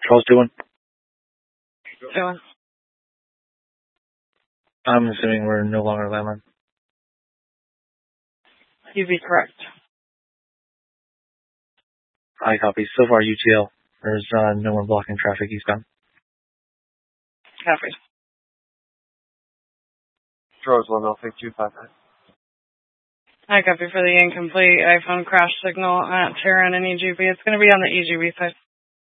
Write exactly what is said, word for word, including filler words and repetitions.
Charles doing? Doing. I'm assuming we're no longer landline. You'd be correct. I copy. So far, U T L. There's uh, no one blocking traffic eastbound. Copy. Charles one, I'll take two five nine. I copy for the incomplete iPhone crash signal at Terran and E G B. It's going to be on the E G B side.